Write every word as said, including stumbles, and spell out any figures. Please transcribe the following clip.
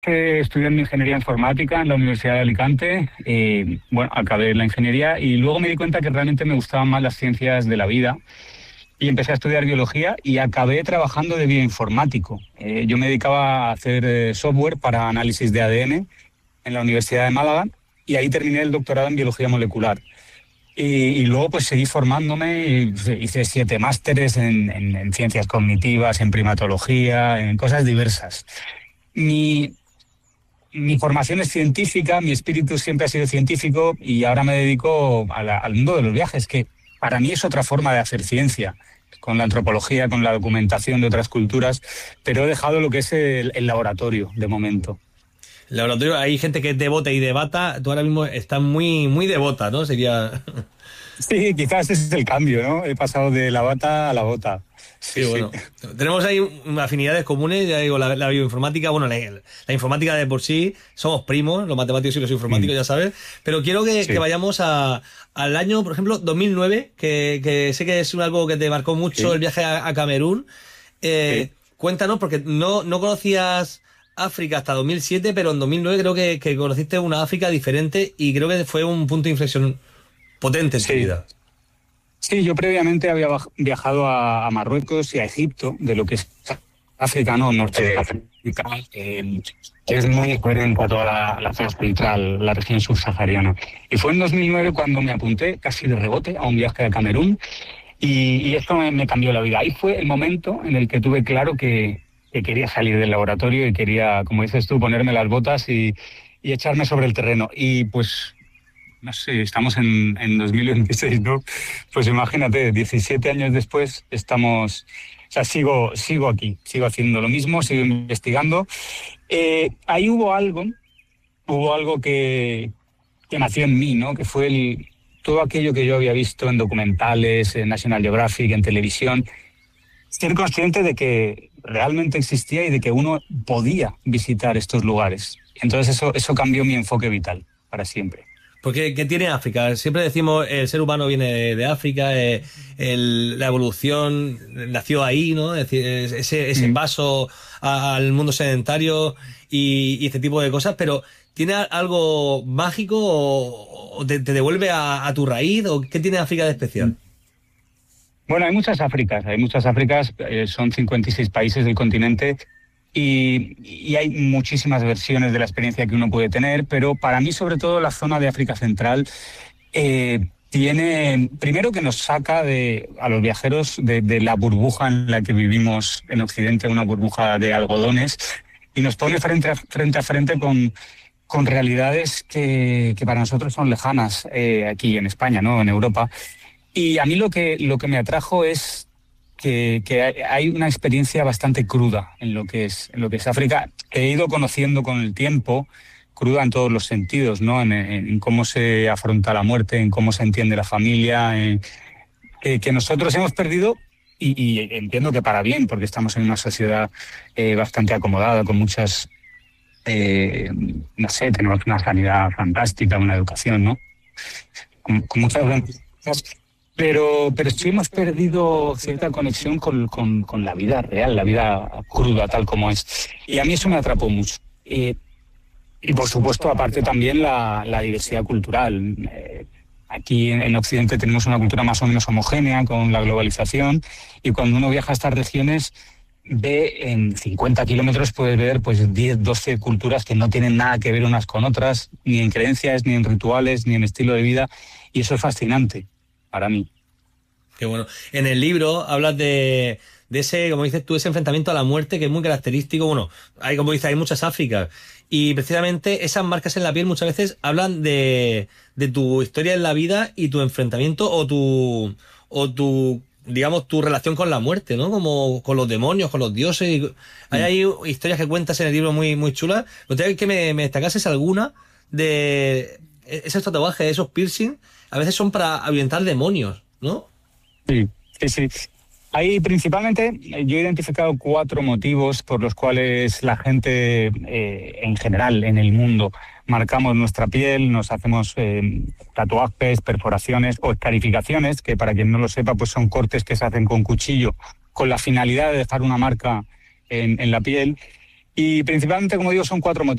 Eh, Estudié en ingeniería informática en la Universidad de Alicante. Eh, bueno, acabé la ingeniería y luego me di cuenta que realmente me gustaban más las ciencias de la vida y empecé a estudiar biología y acabé trabajando de bioinformático. Eh, yo me dedicaba a hacer eh, software para análisis de A D N en la Universidad de Málaga y ahí terminé el doctorado en biología molecular. Y, y luego pues seguí formándome, y hice siete másteres en, en- en ciencias cognitivas, en primatología, en cosas diversas. Mi, mi formación es científica, mi espíritu siempre ha sido científico y ahora me dedico a la- al mundo de los viajes, que para mí es otra forma de hacer ciencia, con la antropología, con la documentación de otras culturas, pero he dejado lo que es el, el laboratorio de momento. El laboratorio, hay gente que es devota y debata. Tú ahora mismo estás muy, muy devota, ¿no? Sería. Sí, quizás ese es el cambio, ¿no? He pasado de la bata a la bota. Sí, Qué sí. bueno. Tenemos ahí un- afinidades comunes, ya digo, la, la bioinformática, bueno, la, la informática de por sí, somos primos, los matemáticos y los Mm, informáticos, ya sabes, pero quiero que, que sí, vayamos a, al año, por ejemplo, dos mil nueve, que, que sé que es algo que te marcó mucho, el sí, viaje a, a Camerún. Eh, sí. Cuéntanos, porque no, no conocías África hasta dos mil siete, pero en dos mil nueve creo que, que conociste una África diferente y creo que fue un punto de inflexión potente en tu Sí, vida. sí, yo previamente había baj- viajado a, a Marruecos y a Egipto, de lo que es África, no, norte de África, eh, que es muy diferente a toda la, la zona central, la región subsahariana. Y fue en dos mil nueve cuando me apunté casi de rebote a un viaje a Camerún y, y esto me, me cambió la vida. Ahí fue el momento en el que tuve claro que, que quería salir del laboratorio y quería, como dices tú, ponerme las botas y, y echarme sobre el terreno. Y pues no sé, estamos en, en dos mil veintiséis, ¿no? Pues imagínate, diecisiete años después estamos, o sea, sigo, sigo aquí, sigo haciendo lo mismo, sigo investigando. Eh, ahí hubo algo, hubo algo que, que nació en mí, ¿no? Que fue el, todo aquello que yo había visto en documentales, en National Geographic, en televisión, ser consciente de que realmente existía y de que uno podía visitar estos lugares. Entonces eso, eso cambió mi enfoque vital para siempre. Porque ¿qué tiene África? Siempre decimos el ser humano viene de, de África, eh, el- la evolución nació ahí, ¿no? Es decir, es- ese, ese Mm. paso a- al mundo sedentario y, y este tipo de cosas, pero ¿tiene a- algo mágico o, o te, te devuelve a, a tu raíz? ¿O qué tiene África de especial? Bueno, hay muchas Áfricas, hay muchas Áfricas, eh, son cincuenta y seis países del continente y, y hay muchísimas versiones de la experiencia que uno puede tener, pero para mí sobre todo la zona de África Central eh, tiene, primero que nos saca de, a los viajeros de, de la burbuja en la que vivimos en Occidente, una burbuja de algodones, y nos pone frente a frente, a frente con, con realidades que, que para nosotros son lejanas eh, aquí en España, ¿no? En Europa. Y a mí lo que, lo que me atrajo es que, que hay hay una experiencia bastante cruda en lo que es, en lo que es África, que he ido conociendo con el tiempo, cruda en todos los sentidos, ¿no? En, en cómo se afronta la muerte, en cómo se entiende la familia, en- que, que nosotros hemos perdido, y, y entiendo que para bien, porque estamos en una sociedad eh, bastante acomodada, con muchas, eh, no sé, tenemos una sanidad fantástica, una educación, ¿no? Con, con muchas ventajas, pero, pero sí hemos perdido cierta conexión con, con, con la vida real, la vida cruda tal como es. Y a mí eso me atrapó mucho. Eh, y por supuesto, aparte también la, la diversidad cultural. Eh, aquí en, en Occidente tenemos una cultura más o menos homogénea con la globalización y cuando uno viaja a estas regiones ve en cincuenta kilómetros, puedes ver pues diez doce culturas que no tienen nada que ver unas con otras, ni en creencias, ni en rituales, ni en estilo de vida, y eso es fascinante para mí. Qué bueno. En el libro hablas de, de ese, como dices tú, ese enfrentamiento a la muerte que es muy característico. Bueno, hay, como dices, hay muchas Áfricas. Y precisamente esas marcas en la piel muchas veces hablan de, de tu historia en la vida y tu enfrentamiento o tu, o tu, digamos, tu relación con la muerte, ¿no? Como con los demonios, con los dioses. Y hay, Mm. hay historias que cuentas en el libro muy, muy chulas. Me gustaría que me, me destacases alguna de esos tatuajes, esos piercing. A veces son para ahuyentar demonios, ¿no? Sí, sí, sí. Hay principalmente, eh, yo he identificado cuatro motivos por los cuales la gente eh, en general en el mundo marcamos nuestra piel, nos hacemos eh, tatuajes, perforaciones o escarificaciones, que para quien no lo sepa, pues son cortes que se hacen con cuchillo con la finalidad de dejar una marca en, en la piel. Y principalmente, como digo, son cuatro motivos.